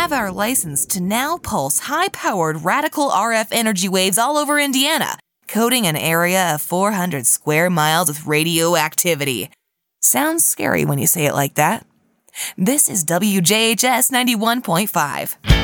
have our license to now pulse high-powered radical RF energy waves all over Indiana, coating an area of 400 square miles with radioactivity. Sounds scary when you say it like that. This is WJHS 91.5.